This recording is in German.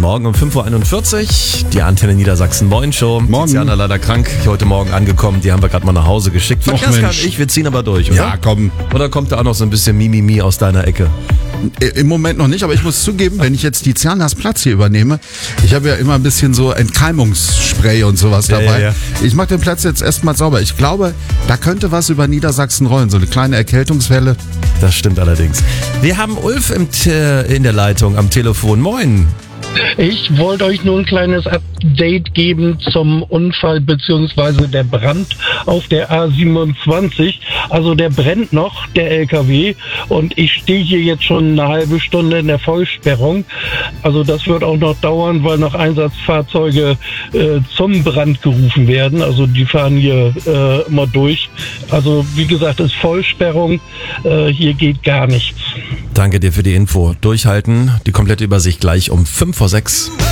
Morgen um 5.41 Uhr. Die Antenne Niedersachsen Moin Show. Morgen. Tiziana leider krank, heute Morgen angekommen. Die haben wir gerade mal nach Hause geschickt. Verkehrskan und ich, wir ziehen aber durch, oder? Ja, komm. Oder kommt da auch noch so ein bisschen Mimimi aus deiner Ecke? Im Moment noch nicht, aber ich muss zugeben, wenn ich jetzt die Tizianas Platz hier übernehme, ich habe ja immer ein bisschen so Entkeimungsspray und sowas dabei. Ja. Ich mache den Platz jetzt erstmal sauber. Ich glaube, da könnte was über Niedersachsen rollen, so eine kleine Erkältungswelle. Das stimmt allerdings. Wir haben Ulf in der Leitung am Telefon. Moin. Ich wollte euch nur ein kleines Update geben zum Unfall bzw. der Brand auf der A27. Also der brennt noch, der LKW, und ich stehe hier jetzt schon eine halbe Stunde in der Vollsperrung. Also das wird auch noch dauern, weil noch Einsatzfahrzeuge zum Brand gerufen werden. Also die fahren hier immer durch. Also wie gesagt, ist Vollsperrung. Hier geht gar nichts. Danke dir für die Info. Durchhalten, die komplette Übersicht gleich um 5:05 Uhr.